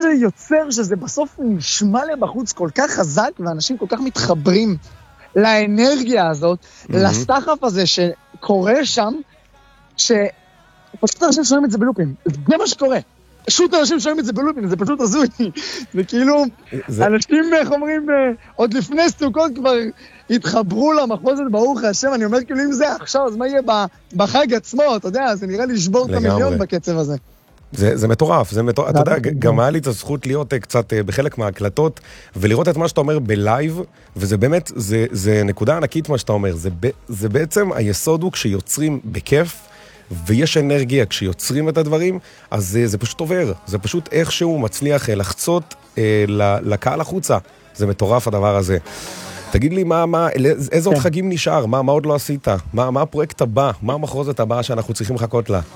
שיוצר שזה בסוף נשמע להם בחוץ כל כך חזק, ואנשים כל כך מתחברים לאנרגיה הזאת, לסחף הזה שקורה שם, שפשוט אנשים שומעים את זה בלופים. זה מה שקורה. פשוט אנשים שומעים את זה בלופים, זה פשוט הזוי. זה כאילו, אנשים, איך אומרים, עוד לפני סוכות כבר התחברו למחוזת, ברוך השם, אני אומר כאילו אם זה עכשיו, אז מה יהיה בחג עצמו, אתה יודע, זה נראה לי לשבור את המיליון בקצב הזה. זה מטורף, אתה יודע, גם היה לי את הזכות להיות קצת בחלק מההקלטות, ולראות את מה שאתה אומר בלייב, וזה באמת, זה נקודה ענקית מה שאתה אומר, זה בעצם היסוד הוא כשיוצרים בכיף, ויש אנרגיה כשיוצרים את הדברים, אז זה פשוט עובר, זה פשוט איכשהו מצליח לחצות לקהל החוצה, זה מטורף הדבר הזה. תגיד לי, איזה עוד חגים נשאר? מה עוד לא עשית? מה הפרויקט הבא? מה המחרוזת הבאה שאנחנו צריכים לחכות לה?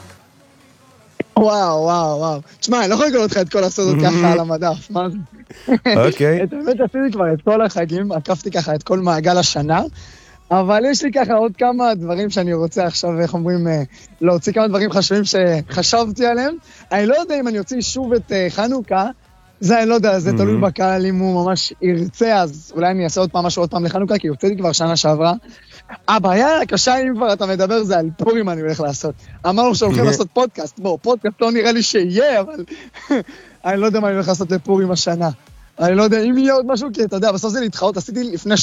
וואו. תשמע, אני לא יכול לגלות לך את כל הסודות ככה על המדף, מה זה? אוקיי. את האמת עשיתי כבר את כל החגים, עקפתי ככה את כל מעגל השנה, אבל יש לי ככה עוד כמה דברים שאני רוצה עכשיו, איך אומרים, להוציא כמה דברים חשובים שחשבתי עליהם. אני לא יודע אם אני אוציא שוב את חנוכה, זה אני לא יודע, זה תלוי בקהל, אם הוא ממש ירצה, אז אולי אני אעשה עוד פעם לחנוכה, כי יוצאתי כבר שנה שעברה. הבעיה הקשה, אם כבר אתה מדבר, זה על פורים אני הולך לעשות. אמרנו שהולכים לעשות פודקאסט, פודקאסט לא נראה לי שיהיה, אבל אני לא יודע מה אני הולך לעשות לפורים השנה. אני לא יודע אם יהיה עוד משהו, כי אתה יודע, בסוף זה להתחרות, עשיתי לפני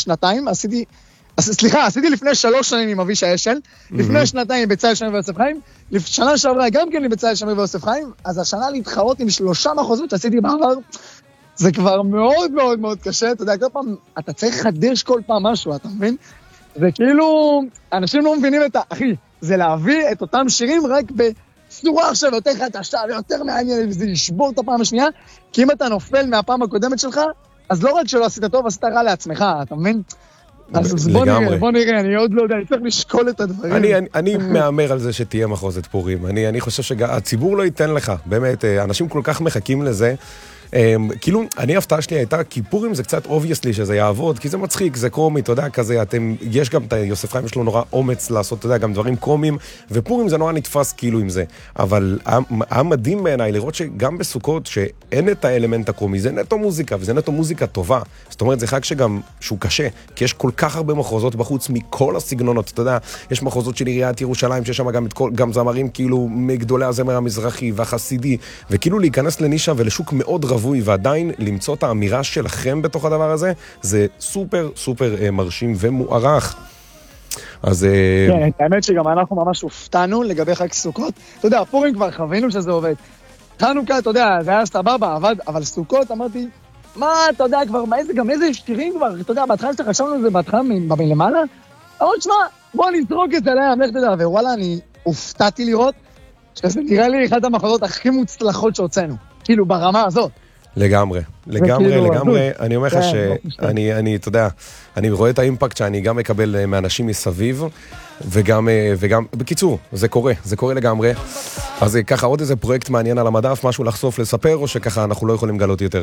3 שנים עם אבישי אשל, לפני 2 עם בצלאל שמיר ויוסף חיים, שנה שעברה גם כן עם בצלאל שמיר ויוסף חיים, אז השנה להתחרות עם 3 מחוזות שעשיתי בעבר, זה כבר מאוד מאוד מאוד קשה, אתה יודע, כל פעם, אתה צריך לחדש כל פעם משהו, אתה מבין? זה כאילו, אנשים לא מבינים אחי, זה להביא את אותם שירים רק בצורה עכשיו יותר חדשה ויותר מעניין, וזה לשבור את הפעם השנייה, כי אם אתה נופל מהפעם הקודמת שלך, אז לא רק שלא עשית טוב, עשית רע לעצמך, אתה מבין? אז בוא נראה, אני עוד לא יודע, אני צריך לשקול את הדברים. אני מאמר על זה שתהיה מחוזת פורים, אני חושב שהציבור לא ייתן לך, באמת, אנשים כל כך מחכים לזה, כאילו, ההפתעה שלי הייתה, כי פורים זה קצת obviously שזה יעבוד, כי זה מצחיק, זה קומי, אתה יודע, כזה, יש גם את יוסף חיים, יש לו נורא אומץ לעשות, אתה יודע, גם דברים קומיים, ופורים זה נורא נתפס כאילו עם זה, אבל היה מדהים בעיניי לראות שגם בסוכות, שאין את האלמנט הקומי, זה נטו מוזיקה, וזה נטו מוזיקה טובה, זאת אומרת, זה חג שהוא קשה, כי יש כל כך הרבה מחוזות בחוץ מכל הסגנונות, אתה יודע, יש מחוזות של עיריית ירושלים, שיש שם גם זמרים כאילו מגדולי הזמר המזרחי והחסידי, וכאילו להיכנס לנישה ולשוק מאוד רווי, ועדיין למצוא את האמירה שלכם בתוך הדבר הזה, זה סופר סופר מרשים ומוערך. אז כן, האמת שגם אנחנו ממש הופתענו לגבי חג סוכות. אתה יודע, פורים כבר חווינו שזה עובד. חנוכה, אתה יודע, זה היה סבבה, עבד, אבל סוכות אמרתי, מה, אתה יודע, כבר, גם איזה שירים כבר, אתה יודע, בהתחלה שחשבנו את זה בהתחלה מלמעלה, אבל תשמע, בוא נזרוק את זה להם, לך תדע, ווואלה, אני הופתעתי לראות שזה נראה לי אחת המחוזות הכי מוצלחות שהוצאנו, כאילו ברמה הזאת. לגמרי, אני אומר לך שאני, אתה יודע, אני רואה את האימפקט שאני גם מקבל מאנשים מסביב, וגם, בקיצור, זה קורה לגמרי. אז ככה עוד איזה פרויקט מעניין על המדף, משהו לחשוף, לספר, או שככה אנחנו לא יכולים לגלות יותר?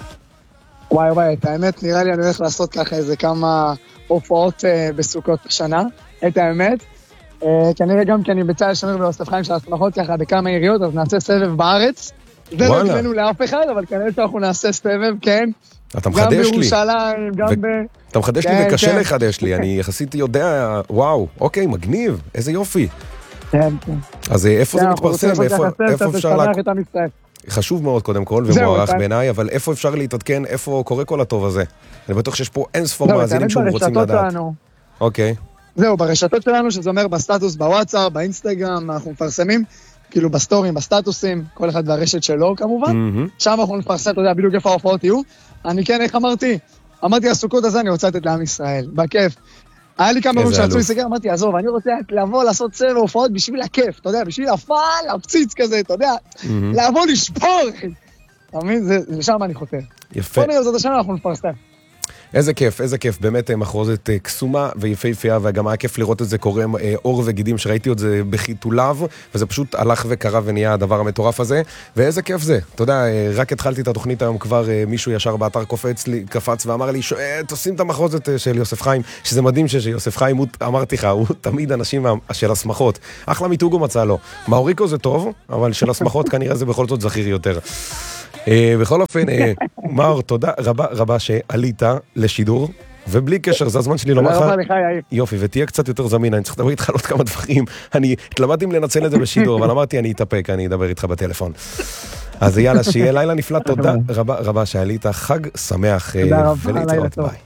וואי, את האמת, נראה לי אני הולך לעשות ככה איזה כמה הופעות בסוכות בשנה, את האמת. כנראה גם כי אני בצלאל שמיר ויוסף חיים של הסמכות ככה בכמה עיריות, אז נעשה סבב בארץ. זה לא גלינו לאף אחד, אבל כנראה שאנחנו נעשה סבב, כן. אתה מחדש לי. גם בירושלים, גם אתה מחדש לי וקשה לחדש לי, אני יחסית יודע, וואו, אוקיי, מגניב, איזה יופי. כן. אז איפה זה מתפרסם? איפה אפשר חשוב מאוד קודם כל, ומוערך בעיניי, אבל איפה אפשר להתעדכן, איפה קורה כל הטוב הזה? אני בטוח שיש פה אין ספור מאזינים שהם רוצים לדעת. אוקיי. זהו, ברשתות שלנו, שזה אומר בסטטוס, בוואטסאפ, באינסטגרם, אנחנו מפרסמים, כאילו בסטורים, בסטטוסים, כל אחד והרשת שלו כמובן. שם אנחנו נפרסם, אתה יודע, בדיוק איפה ההופעות יהיו. אני כן, איך אמרתי, הסוכות הזה אני רוצה לתת לעם ישראל, בכיף. היה לי כמה רצו להיסגר, אמרתי, עזוב, אני רוצה לבוא לעשות סבב הופעות בשביל הכיף, אתה יודע, בשביל להפציץ כזה, אתה יודע, לבוא לשפור, אחי. אתה מבין? זה שם אני חותר. יפה. בוא נראה, זאת השנה אנחנו נפרסם. איזה כיף, באמת מחרוזת קסומה ויפהפייה, וגם היה כיף לראות את זה קורם אור וגידים, שראיתי את זה בחיתוליו, וזה פשוט הלך וקרה ונהיה הדבר המטורף הזה, ואיזה כיף זה, אתה יודע, רק התחלתי את התוכנית היום, כבר מישהו ישר באתר קפץ ואמר לי, תשים את המחרוזת של יוסף חיים, שזה מדהים שיוסף חיים, אמרתי לך, הוא תמיד אנשים של הסמכות, אחלה מיתוג הוא מצא לו, מאוריקו זה טוב, אבל של הסמכות כנראה זה בכל זאת זכיר יותר. בכל אופן, מאור, תודה רבה שעלית לשידור, ובלי קשר, זה הזמן שלי לומר לך. תודה רבה לך, יאיר. יופי, ותהיה קצת יותר זמין, אני צריך לדבר איתך על עוד כמה דברים. אני התלמדתי אם לנצל את זה בשידור, אבל אמרתי, אני אתאפק, אני אדבר איתך בטלפון. אז יאללה, שיהיה לילה נפלא, תודה רבה שעלית, חג שמח ולהתראות, ביי.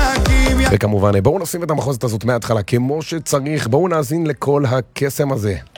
וכמובן, בואו נשים את המחוזת הזאת מההתחלה כמו שצריך, בואו נאזין לכל הקסם הזה.